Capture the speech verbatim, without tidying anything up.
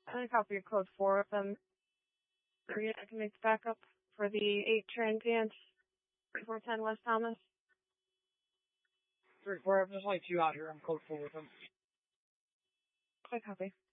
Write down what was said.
I copy your code four of them. Three, I can make the backup for the eight transients. four ten West Thomas. Three, four, there's only two out here. I'm code four with them. I copy.